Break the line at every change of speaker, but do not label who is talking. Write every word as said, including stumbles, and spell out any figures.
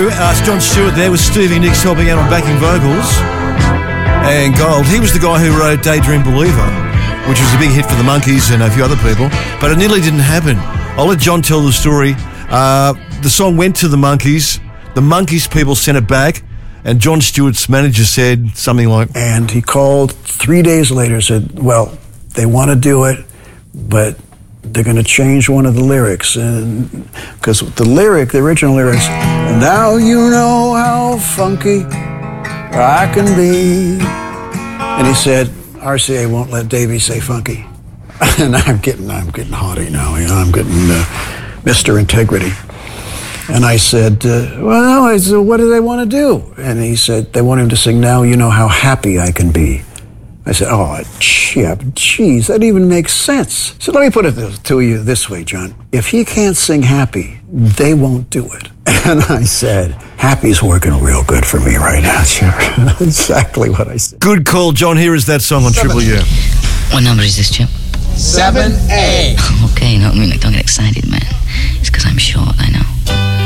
you. Uh, it's John Stewart there with Stevie Nicks helping out on backing vocals. And Gold, he was the guy who wrote Daydream Believer, which was a big hit for the Monkees and a few other people. But it nearly didn't happen. I'll let John tell the story. Uh, the song went to the Monkees. The Monkees people sent it back. And John Stewart's manager said something like...
And he called three days later and said, well, they want to do it, but they're going to change one of the lyrics. And because the lyric, the original lyrics, now you know how funky I can be. And he said, R C A won't let Davey say funky. And I'm getting, I'm getting haughty now. You know, I'm getting uh, Mister Integrity. And I said, uh, well, I said, what do they want to do? And he said, they want him to sing, Now You Know How Happy I Can Be. I said, oh, Chip, geez, that even makes sense. So let me put it to you this way, John. If he can't sing happy, they won't do it. And I said, happy's working real good for me right now, Chip. Exactly what I said.
Good call, John. Here is that song on Triple U.
What number is this, Chip?
seven A.
Okay, no, I mean, don't get excited.